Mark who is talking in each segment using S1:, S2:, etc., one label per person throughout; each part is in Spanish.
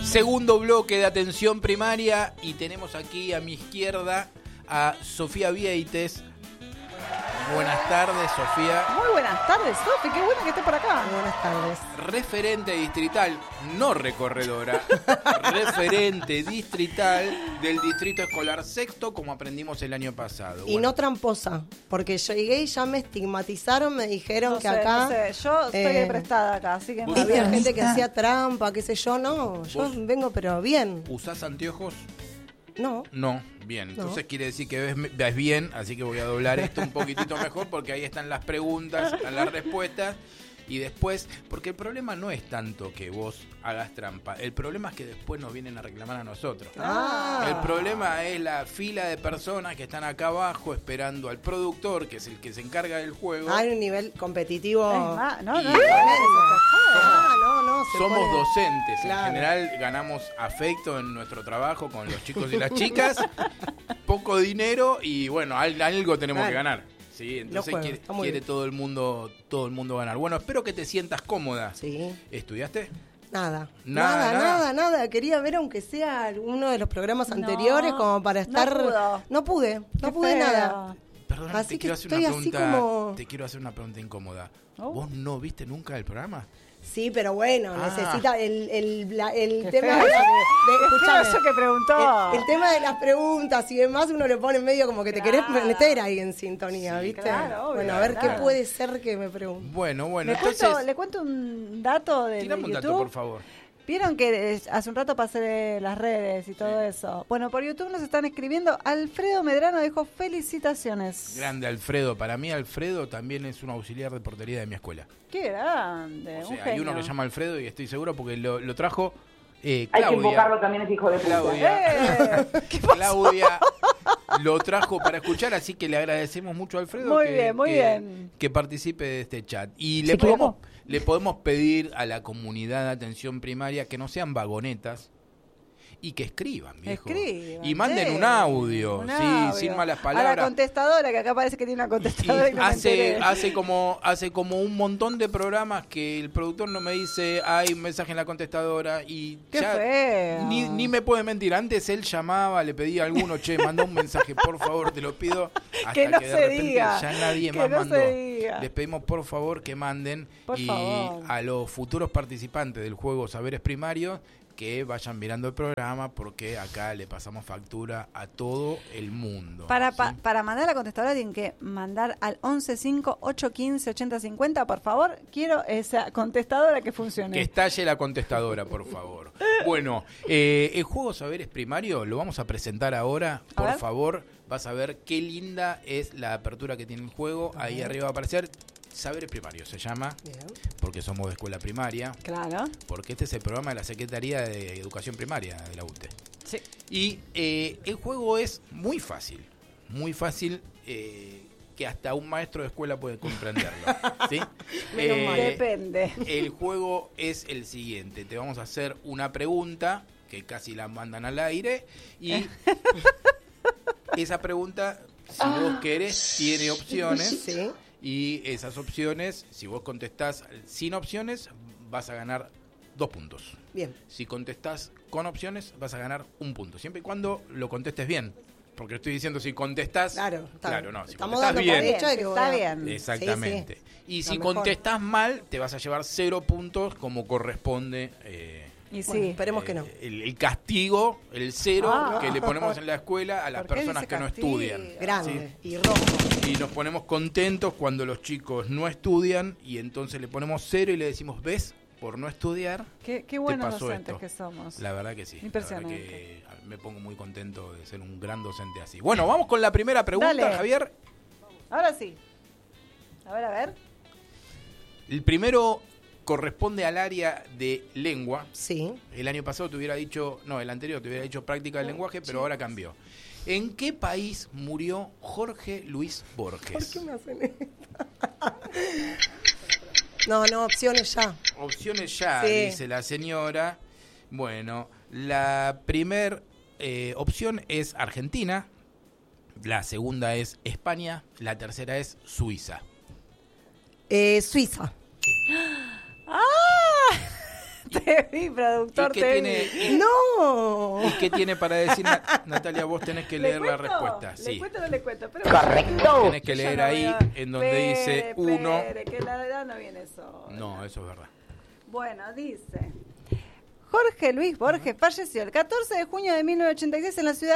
S1: Segundo bloque de atención primaria y tenemos aquí a mi izquierda a Sofía Vieites. Buenas tardes, Sofía.
S2: Muy buenas tardes, Sofi. Qué bueno que estés por acá.
S3: Buenas tardes.
S1: Referente distrital, no recorredora, referente distrital del Distrito Escolar Sexto, como aprendimos el año pasado.
S3: Y no tramposa, porque yo llegué y ya me estigmatizaron, me dijeron que acá...
S2: No sé, yo estoy prestada acá, así que...
S3: Había gente que hacía trampa, qué sé yo, no. Yo vengo pero bien.
S1: ¿Usás anteojos?
S3: No.
S1: No, bien. Entonces quiere decir que ves bien, así que voy a doblar esto un poquitito mejor porque ahí están las preguntas, están las respuestas. Y después, porque el problema no es tanto que vos hagas trampa, el problema es que después nos vienen a reclamar a nosotros. El problema es la fila de personas que están acá abajo esperando al productor, que es el que se encarga del juego.
S3: Hay un nivel competitivo.
S2: No.
S1: Somos docentes,
S3: Claro.
S1: en general ganamos afecto en nuestro trabajo con los chicos y las chicas, poco dinero y bueno, algo tenemos que ganar. Sí, entonces quiere todo el mundo ganar. Bueno, espero que te sientas cómoda.
S3: Sí.
S1: ¿Estudiaste?
S3: Nada. Quería ver aunque sea uno de los programas anteriores como para estar... No pude nada.
S1: Perdón,
S3: Así
S1: te quiero hacer
S3: estoy
S1: una
S3: así
S1: pregunta.
S3: como...
S1: Te quiero hacer una pregunta incómoda. ¿Vos no viste nunca el programa?
S3: Sí, pero bueno, necesita el
S2: Qué
S3: tema
S2: feo.
S3: escuchame,
S2: Eso que preguntó.
S3: el tema de las preguntas y demás, uno le pone medio como que te querés meter ahí en sintonía,
S1: Sí,
S3: ¿viste?
S2: claro, obvio,
S3: bueno, a ver
S2: claro.
S3: qué puede ser que me pregunte.
S1: Bueno,
S2: Le cuento un dato de
S1: tirame un
S2: YouTube.
S1: dato, por favor.
S2: Vieron que hace un rato pasé las redes y todo eso. Bueno, por YouTube nos están escribiendo. Alfredo Medrano dijo felicitaciones.
S1: Grande Alfredo. Para mí Alfredo también es un auxiliar de portería de mi escuela.
S2: Qué grande.
S1: O sea,
S2: un
S1: hay
S2: genio.
S1: uno que se llama Alfredo y estoy seguro porque lo trajo
S4: Hay
S1: Claudia.
S4: que invocarlo, también es hijo de puta.
S1: Claudia.
S2: ¿Qué pasó?
S1: Claudia lo trajo para escuchar, así que le agradecemos mucho a Alfredo
S2: Muy bien.
S1: que participe de este chat. Y
S2: ¿Se equivocó?
S1: le podemos pedir a la comunidad de atención primaria que no sean vagonetas y que escriban, viejo.
S2: Escriban,
S1: y manden
S2: sí.
S1: un audio,
S2: Un
S1: sí,
S2: audio.
S1: sin malas
S2: A
S1: palabras.
S2: la contestadora, que acá parece que tiene una contestadora y no me enteré.
S1: hace como un montón de programas que el productor no me dice hay un mensaje en la contestadora y
S2: Qué
S1: ya
S2: feo.
S1: ni me puede mentir. Antes él llamaba, le pedía a alguno, che, manda un mensaje, por favor, te lo pido, hasta
S2: Que no
S1: de
S2: se
S1: repente
S2: diga,
S1: ya nadie
S2: que
S1: más
S2: no
S1: mandó.
S2: se diga.
S1: Les pedimos por favor que manden
S2: Por favor.
S1: a los futuros participantes del juego Saberes Primarios que vayan mirando el programa porque acá le pasamos factura a todo el mundo.
S2: Para
S1: ¿sí?
S2: mandar a la contestadora tienen que mandar al 115-815-8050, por favor. Quiero esa contestadora que funcione.
S1: Que estalle la contestadora, por favor. Bueno, el juego Saberes Primarios lo vamos a presentar ahora.
S2: A
S1: Por
S2: ver.
S1: favor, vas a ver qué linda es la apertura que tiene el juego. Ahí arriba va a aparecer Saberes Primarios, se llama,
S3: Bien.
S1: porque somos de escuela primaria.
S2: Claro.
S1: Porque este es el programa de la Secretaría de Educación Primaria de la UTE.
S2: Sí.
S1: Y el juego es muy fácil, que hasta un maestro de escuela puede comprenderlo. ¿Sí?
S3: Menos mal.
S2: Depende.
S1: El juego es el siguiente, te vamos a hacer una pregunta, que casi la mandan al aire, y esa pregunta, si vos querés, tiene opciones.
S3: Sí.
S1: Y esas opciones, si vos contestás sin opciones, vas a ganar 2 puntos.
S3: Bien.
S1: Si contestás con opciones, vas a ganar 1 punto. Siempre y cuando lo contestes bien. Porque estoy diciendo si contestás...
S3: Claro,
S1: no. Si
S3: estamos
S1: contestás
S3: dando
S1: bien...
S3: por hecho de que
S2: Está
S3: voy a-
S2: bien.
S1: Exactamente.
S3: Sí,
S1: Y
S3: Lo
S1: si
S3: mejor.
S1: contestás mal, te vas a llevar 0 puntos como corresponde...
S2: Y sí.
S3: Bueno, esperemos que no.
S1: El castigo, el 0
S2: Ah.
S1: que le ponemos en la escuela a las
S2: ¿Por qué
S1: personas
S2: dice
S1: que no
S2: castigo?
S1: estudian.
S3: Grande
S1: ¿sí?
S3: y rojo.
S1: Y nos ponemos contentos cuando los chicos no estudian y entonces le ponemos 0 y le decimos, ¿ves? Por no estudiar,
S2: Qué
S1: te
S2: buenos
S1: pasó
S2: docentes
S1: esto.
S2: que somos.
S1: La verdad que sí.
S2: Impresionante.
S1: La verdad que me pongo muy contento de ser un gran docente así. Bueno, vamos con la primera pregunta,
S2: Dale.
S1: Javier.
S2: Ahora sí. A ver.
S1: El primero corresponde al área de lengua.
S3: Sí.
S1: El año pasado te hubiera dicho, no, el anterior te hubiera dicho práctica del lenguaje, pero ahora cambió. ¿En qué país murió Jorge Luis Borges?
S3: ¿Por qué me hacen esto? No, opciones ya.
S1: Opciones ya,
S3: Sí.
S1: dice la señora. Bueno, la primer opción es Argentina, la segunda es España, la tercera es Suiza.
S3: Suiza.
S2: Te vi, productor, te vi.
S3: ¡No!
S1: ¿Y qué tiene para decir Natalia? Vos tenés que leer la respuesta.
S2: ¿Le
S1: Sí.
S2: cuento o no le cuento? Pero
S4: Correcto.
S1: Tenés que leer ahí en donde dice 1.
S2: Que la edad no viene sola.
S1: No, eso es verdad.
S2: Bueno, dice... Jorge Luis Borges falleció el 14 de junio de 1986 en la ciudad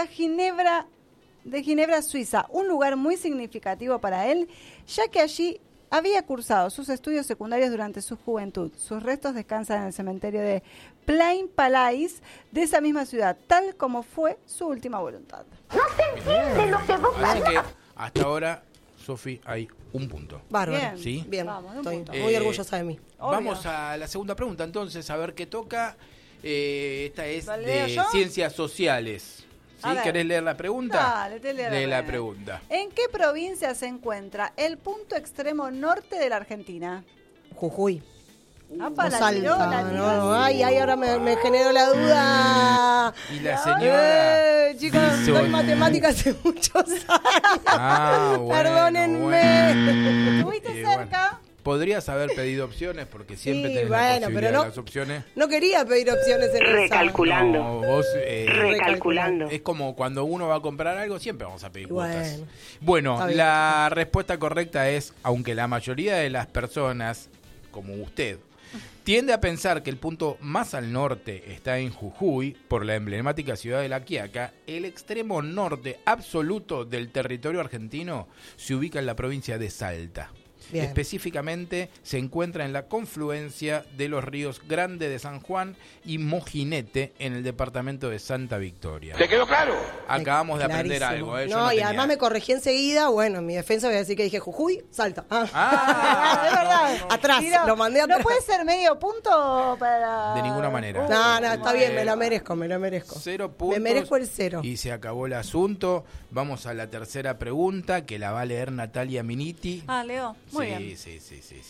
S2: de Ginebra, Suiza, un lugar muy significativo para él, ya que allí había cursado sus estudios secundarios durante su juventud. Sus restos descansan en el cementerio de Plain Palais de esa misma ciudad, tal como fue su última voluntad.
S4: No se entiende lo que vos
S1: Así que hasta ahora, Sofi, hay un punto.
S3: Bárbaro.
S2: Bien.
S1: ¿Sí?
S3: Bien,
S2: Vamos, un
S3: estoy
S2: punto.
S3: muy orgullosa de mí.
S2: Obvio.
S1: Vamos a la segunda pregunta, entonces, a ver qué toca. Esta es
S2: ¿La leo
S1: de
S2: yo?
S1: ciencias sociales.
S2: A
S1: ¿Sí?
S2: ver.
S1: ¿Querés leer la pregunta?
S2: Dale, te leo
S1: Lee la
S2: primera.
S1: pregunta.
S2: ¿En qué provincia se encuentra el punto extremo norte de la Argentina?
S3: Jujuy.
S2: Apa,
S3: O
S2: la
S3: Salta.
S2: tiró, la tiró.
S3: No, ay, ahora me generó la duda.
S1: Y la señora...
S3: Chicos,
S1: Bison.
S3: soy matemática hace muchos años.
S1: Ah, bueno,
S3: Perdónenme.
S1: bueno.
S2: ¿Estuviste
S1: Bueno.
S2: cerca?
S1: Podrías haber pedido opciones porque siempre
S3: Sí,
S1: tenés la
S3: bueno,
S1: posibilidad
S3: pero
S1: de
S3: no-
S1: las opciones.
S3: No quería pedir opciones en esa.
S4: Recalculando.
S1: No, vos,
S4: Recalculando.
S1: es como cuando uno va a comprar algo, siempre vamos a pedir cuotas.
S3: Bueno.
S1: Bueno,
S3: Está bien.
S1: la respuesta correcta es, aunque la mayoría de las personas, como usted, tiende a pensar que el punto más al norte está en Jujuy, por la emblemática ciudad de La Quiaca, el extremo norte absoluto del territorio argentino se ubica en la provincia de Salta.
S3: Bien.
S1: Específicamente se encuentra en la confluencia de los ríos Grande de San Juan y Mojinete en el departamento de Santa Victoria.
S5: ¿Te quedó claro?
S1: Acabamos de aprender
S3: Clarísimo.
S1: algo. Yo
S3: No, y
S1: tenía-
S3: además me corregí enseguida. Bueno, en mi defensa voy a decir que dije Jujuy, Salta. Ah.
S1: Ah,
S2: Es verdad.
S1: no, no.
S3: Atrás,
S2: Tiró.
S3: lo mandé
S2: ¿No
S3: atrás.
S2: puede ser medio punto para...?
S1: De ninguna manera.
S3: No, está bien, me lo merezco, me lo merezco.
S1: 0 puntos.
S3: Me merezco el 0.
S1: Y se acabó el asunto. Vamos a la tercera pregunta que la va a leer Natalia Miniti.
S2: Ah, Leo, muy
S1: sí,
S2: bien.
S1: sí.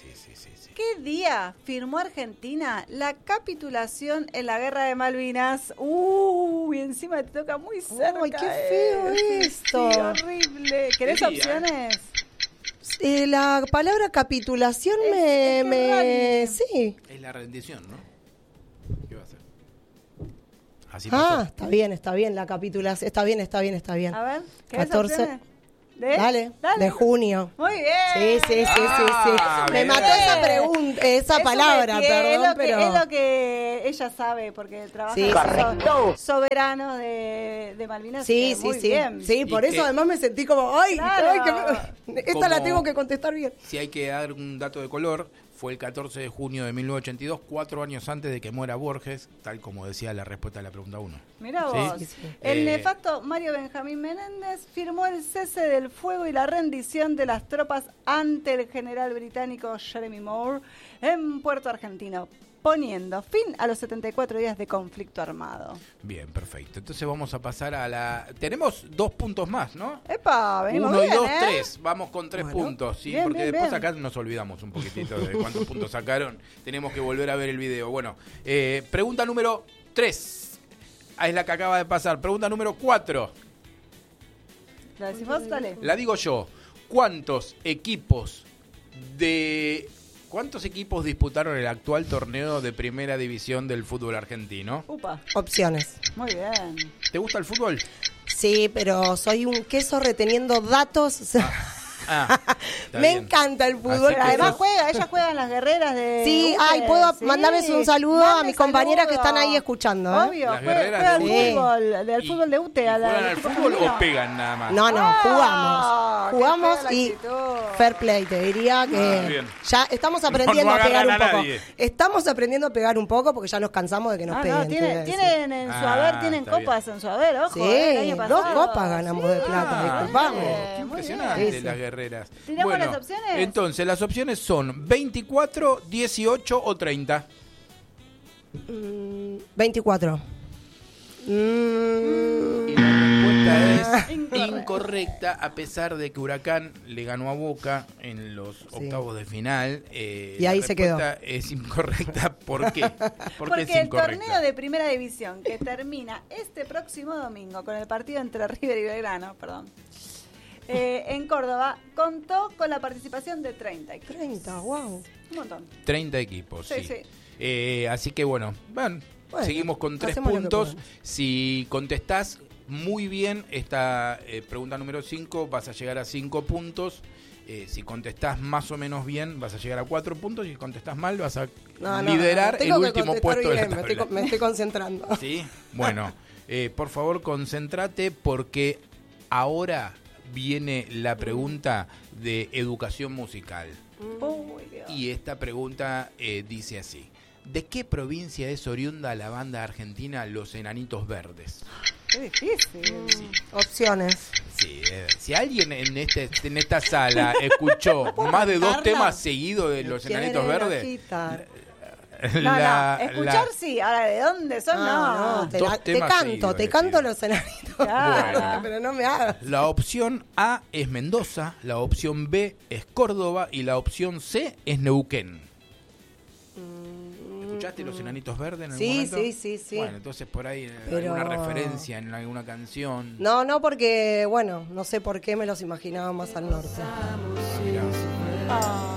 S2: ¿Qué día firmó Argentina la capitulación en la Guerra de Malvinas? Y encima te toca muy cerca.
S3: Ay, qué feo esto.
S2: Sí, horrible. ¿Querés
S1: ¿Qué día,
S2: opciones?
S3: La palabra capitulación
S2: Es raro.
S3: Sí.
S1: Es la rendición, ¿no? ¿Qué va a hacer? Así
S3: Ah,
S1: pasó.
S3: está bien la capitulación. Está bien.
S2: A ver, ¿querés
S3: 14.
S2: opciones?
S3: Dale, de junio.
S2: Muy bien.
S3: Sí.
S1: Ah,
S3: Me
S1: bien.
S3: mató esa pregunta, esa
S2: Es
S3: palabra,
S2: un métier,
S3: perdón, pero...
S2: Es lo que ella sabe, porque trabaja
S3: Sí,
S4: correcto.
S2: soberano de Malvinas.
S3: Sí,
S2: así que muy
S3: sí.
S2: bien.
S3: Sí, por
S1: Y
S3: eso
S1: que-
S3: además me sentí como, ¡ay!
S2: Claro.
S3: Esta la
S1: Como-
S3: tengo que contestar bien.
S1: Si hay que dar un dato de color, fue el 14 de junio de 1982, 4 años antes de que muera Borges, tal como decía la respuesta de la pregunta 1.
S2: Mirá
S1: Sí.
S2: vos.
S3: Sí, sí.
S2: El
S1: Eh,
S2: nefasto Mario Benjamín Menéndez firmó el cese del fuego y la rendición de las tropas ante el general británico Jeremy Moore en Puerto Argentino, poniendo fin a los 74 días de conflicto armado.
S1: Bien, perfecto. Entonces vamos a pasar a la... Tenemos 2 puntos más, ¿no?
S2: ¡Epa! Venimos
S1: 1 y
S2: bien,
S1: 2,
S2: ¿eh?
S1: 3. Vamos con 3
S3: Bueno.
S1: puntos, ¿sí?
S2: Bien,
S1: Porque
S2: bien,
S1: después
S2: bien.
S1: acá nos olvidamos un poquitito de cuántos puntos sacaron. Tenemos que volver a ver el video. Bueno, pregunta número 3. Es la que acaba de pasar. Pregunta número 4.
S2: ¿La decís vos? Dale.
S1: La digo yo. ¿Cuántos equipos disputaron el actual torneo de primera división del fútbol argentino?
S2: Upa.
S3: Opciones.
S2: Muy bien.
S1: ¿Te gusta el fútbol?
S3: Sí, pero soy un queso reteniendo datos. O sea,
S1: Ah, está
S3: me
S1: bien.
S3: encanta el fútbol.
S1: Así que
S2: Pero además
S1: sos-
S2: ella juega en las guerreras de...
S3: Sí,
S2: Uber,
S3: ay, puedo
S2: sí.
S3: mandarles un saludo a
S2: Mande
S3: mis compañeras que
S2: saludo.
S3: están ahí escuchando, ¿eh?
S2: Obvio,
S1: Las
S2: juega
S1: guerreras
S2: al
S1: de
S3: UTE.
S2: fútbol, del
S1: ¿Y-
S2: fútbol de UTE.
S1: y
S2: a la-
S1: ¿Juegan al fútbol o pegan nada más?
S3: No,
S2: Ah,
S3: jugamos.
S2: qué
S3: Jugamos
S2: fea la
S3: y
S2: actitud.
S3: fair play, te diría que
S1: Ah, bien.
S3: ya estamos aprendiendo
S1: No
S3: a pegar un
S1: agarran a
S3: poco.
S1: nadie.
S3: Estamos aprendiendo a pegar un poco porque ya nos cansamos de que nos
S2: Ah,
S3: peguen.
S2: no,
S3: te voy a decir.
S2: tienen en su
S1: Ah,
S2: haber, tienen
S1: está
S2: copas en su haber, ojo,
S3: Sí,
S2: el año
S3: 2
S2: pasado.
S3: copas ganamos de plata,
S1: Ah,
S3: disculpame.
S1: qué
S2: Muy
S1: impresionante
S3: bien. Sí, sí.
S1: las guerreras.
S2: ¿Tiramos las opciones?
S1: Entonces, las opciones son 24, 18 o 30.
S3: 24.
S1: Y la respuesta es incorrecta, a pesar de que Huracán le ganó a Boca en los octavos de final.
S3: Y ahí se quedó.
S1: La respuesta es incorrecta. ¿Por qué? ¿Por qué
S2: Porque
S1: es
S2: el
S1: incorrecta?
S2: torneo de primera división que termina este próximo domingo con el partido entre River y Belgrano, en Córdoba, contó con la participación de 30 equipos.
S3: 30, wow.
S2: Un montón.
S1: 30 equipos,
S2: Sí,
S1: sí.
S2: sí.
S1: Así que bueno, seguimos con 3
S3: hacemos lo que
S1: puntos.
S3: podemos.
S1: Si contestás muy bien esta pregunta número 5, vas a llegar a 5 puntos. Si contestás más o menos bien, vas a llegar a 4 puntos. Y si contestás mal, vas a liderar el
S3: tengo que
S1: último
S3: contestar
S1: puesto de la
S3: bien,
S1: tabla.
S3: me estoy concentrando.
S1: ¿Sí? Bueno, por favor, concéntrate porque ahora viene la pregunta de educación musical. Y esta pregunta dice así: ¿de qué provincia es oriunda la banda argentina Los Enanitos Verdes?
S2: Qué difícil.
S3: Opciones.
S1: Sí, si alguien en esta sala escuchó más de 2 temas seguidos de Los Enanitos Verdes,
S2: Escuchar sí, ahora de dónde son, no.
S3: Te
S1: Dos temas seguidos,
S3: te canto Los Enanitos.
S2: Claro.
S3: Pero no me hagas.
S1: la opción A es Mendoza, la opción B es Córdoba y la opción C es Neuquén. ¿Escuchaste Los Enanitos Verdes en algún momento?
S3: Sí.
S1: Bueno, entonces por ahí
S3: Pero-
S1: alguna referencia en alguna canción.
S3: No, porque, bueno, no sé por qué me los imaginaba más al norte.
S1: Mirá.